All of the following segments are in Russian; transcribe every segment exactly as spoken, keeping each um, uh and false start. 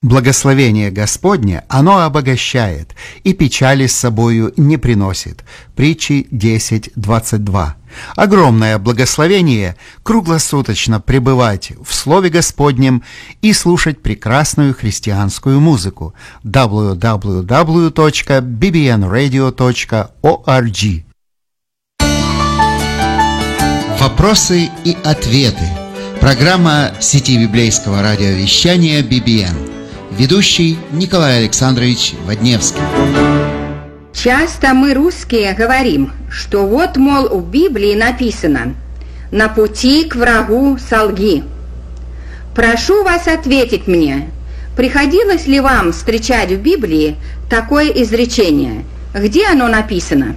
Благословение Господне, оно обогащает, и печали с собою не приносит. Притчи десять двадцать два. Огромное благословение круглосуточно пребывать в Слове Господнем и слушать прекрасную христианскую музыку. дабл ю дабл ю дабл ю точка би би эн радио точка орг. Вопросы и ответы. Программа сети библейского радиовещания би би эн. Ведущий Николай Александрович Водневский. Часто мы, русские, говорим, что вот, мол, в Библии написано «На пути к врагу солги». Прошу вас ответить мне, приходилось ли вам встречать в Библии такое изречение? Где оно написано?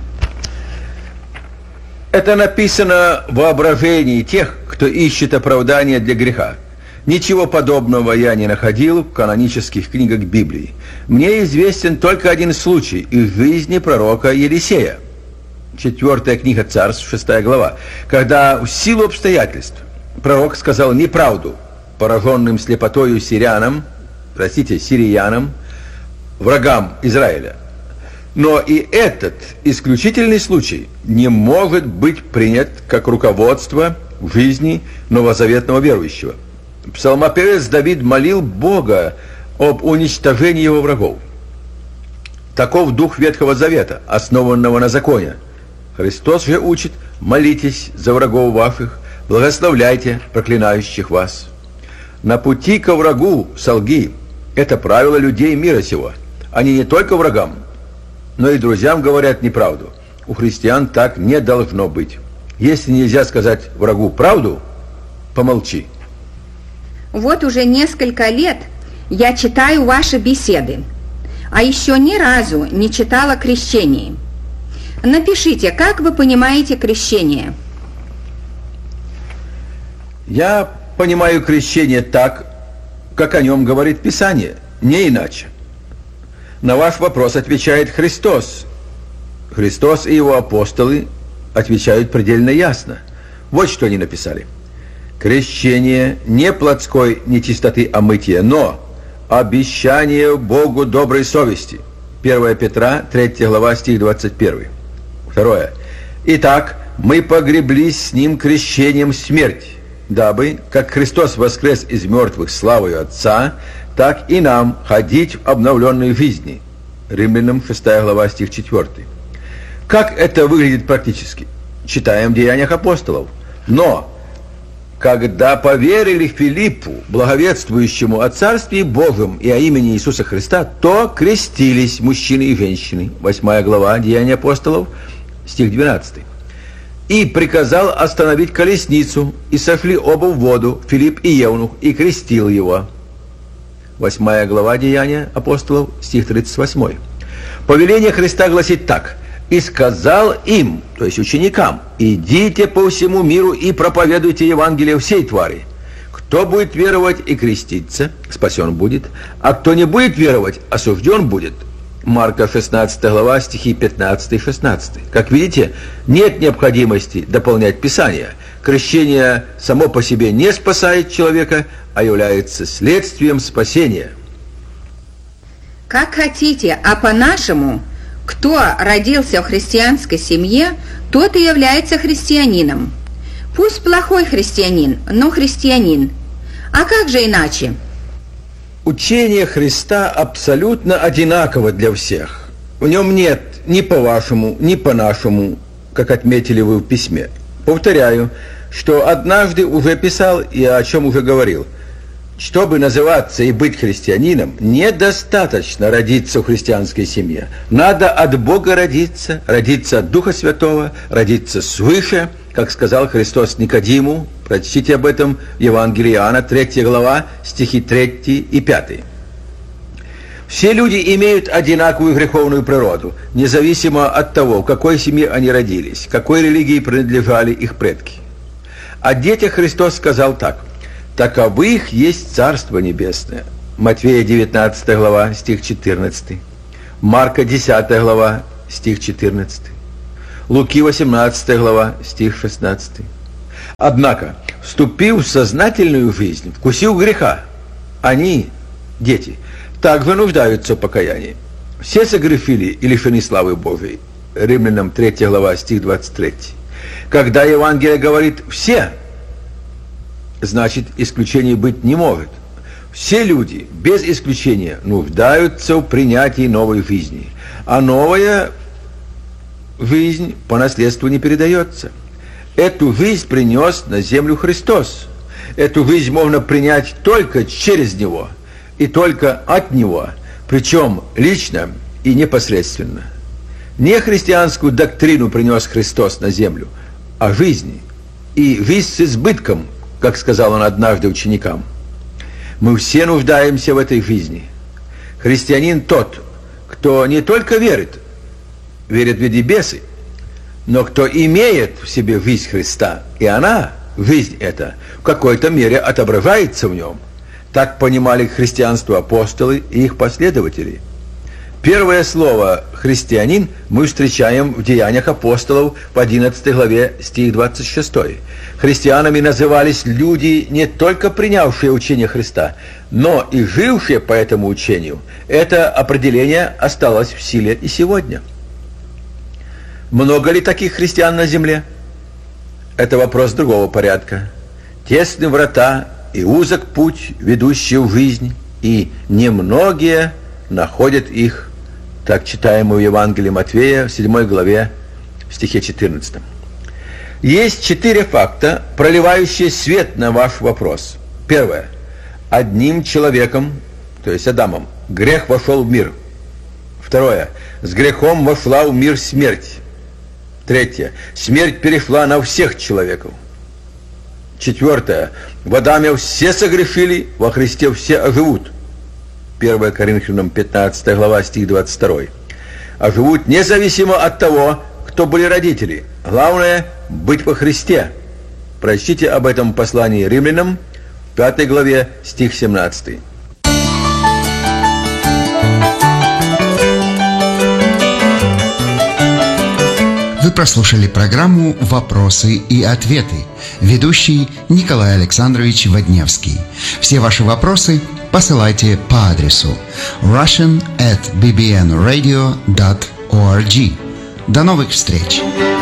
Это написано в воображении тех, кто ищет оправдания для греха. Ничего подобного я не находил в канонических книгах Библии. Мне известен только один случай из жизни пророка Елисея. Четвертая книга Царств, шестая глава. Когда в силу обстоятельств пророк сказал неправду пораженным слепотою сирянам, простите, сириянам, врагам Израиля. Но и этот исключительный случай не может быть принят как руководство в жизни новозаветного верующего. Псалмопевец Давид молил Бога об уничтожении его врагов. Таков дух Ветхого Завета, основанного на законе. Христос же учит: молитесь за врагов ваших, благословляйте проклинающих вас. На пути ко врагу солги – это правило людей мира сего. Они не только врагам, но и друзьям говорят неправду. У христиан так не должно быть. Если нельзя сказать врагу правду, помолчи. Вот уже несколько лет я читаю ваши беседы, а еще ни разу не читала о крещении. Напишите, как вы понимаете крещение? Я понимаю крещение так, как о нем говорит Писание, не иначе. На ваш вопрос отвечает Христос. Христос и его апостолы отвечают предельно ясно. Вот что они написали. Крещение не плотской нечистоты омытия, но обещание Богу доброй совести. первое Петра, третья глава, стих двадцать первый. Второе. Итак, мы погреблись с Ним крещением в смерть, дабы, как Христос воскрес из мертвых славою Отца, так и нам ходить в обновленной жизни. Римлянам, шестая глава, стих четвёртый. Как это выглядит практически? Читаем в Деяниях апостолов. Но когда поверили Филиппу, благовествующему о Царстве Божьем и о имени Иисуса Христа, то крестились мужчины и женщины. Восьмая глава Деяний апостолов, стих двенадцатый. И приказал остановить колесницу, и сошли оба в воду, Филипп и Евнух, и крестил его. Восьмая глава Деяния апостолов, стих тридцать восьмой. Повеление Христа гласит так: «И сказал им», то есть ученикам: «Идите по всему миру и проповедуйте Евангелие всей твари. Кто будет веровать и креститься, спасен будет, а кто не будет веровать, осужден будет». Марка шестнадцатая глава, стихи пятнадцатый шестнадцатый. Как видите, нет необходимости дополнять Писание. Крещение само по себе не спасает человека, а является следствием спасения. Как хотите, а по-нашему, кто родился в христианской семье, тот и является христианином. Пусть плохой христианин, но христианин. А как же иначе? Учение Христа абсолютно одинаково для всех. В нем нет ни по-вашему, ни по-нашему, как отметили вы в письме. Повторяю, что однажды уже писал и о чем уже говорил. Чтобы называться и быть христианином, недостаточно родиться в христианской семье. Надо от Бога родиться, родиться от Духа Святого, родиться свыше, как сказал Христос Никодиму. Прочтите об этом в Евангелии Иоанна, третья глава, стихи третий и пятый. Все люди имеют одинаковую греховную природу, независимо от того, в какой семье они родились, какой религии принадлежали их предки. О детях Христос сказал так: «Таковых есть Царство Небесное». Матфея девятнадцатая глава, стих четырнадцатый. Марка десятая глава, стих четырнадцатый. Луки восемнадцатая глава, стих шестнадцатый. Однако, вступив в сознательную жизнь, вкусив греха, они дети, также нуждаются в покаянии. Все согрешили и лишены славы Божией. Римлянам третья глава, стих двадцать три. Когда Евангелие говорит «все», значит, исключений быть не может. Все люди, без исключения, нуждаются в принятии новой жизни. А новая жизнь по наследству не передается. Эту жизнь принес на землю Христос. Эту жизнь можно принять только через Него и только от Него, причем лично и непосредственно. Не христианскую доктрину принес Христос на землю, а жизнь, и жизнь с избытком, как сказал Он однажды ученикам. Мы все нуждаемся в этой жизни. Христианин тот, кто не только верит, верит в виде бесы, но кто имеет в себе жизнь Христа, и она, жизнь эта, в какой-то мере отображается в нем. Так понимали христианство апостолы и их последователи. Первое слово «христианин» мы встречаем в Деяниях апостолов в одиннадцатой главе, стих двадцать шесть. Христианами назывались люди, не только принявшие учение Христа, но и жившие по этому учению. Это определение осталось в силе и сегодня. Много ли таких христиан на земле? Это вопрос другого порядка. Тесны врата и узок путь, ведущий в жизнь, и немногие находят их. Так читаем в Евангелии Матфея в седьмой главе, в стихе четырнадцатом. Есть четыре факта, проливающие свет на ваш вопрос. Первое. Одним человеком, то есть Адамом, грех вошел в мир. Второе. С грехом вошла в мир смерть. Третье. Смерть перешла на всех человеков. Четвертое. В Адаме все согрешили, во Христе все оживут. первое Коринфянам пятнадцатая глава, стих двадцать два. Оживут независимо от того, кто были родители. Главное – быть во Христе. Прочтите об этом послании римлянам, в пятой главе, стих семнадцатый. Вы прослушали программу «Вопросы и ответы». Ведущий Николай Александрович Водневский. Все ваши вопросы посылайте по адресу russian at b b n radio dot org. До новых встреч!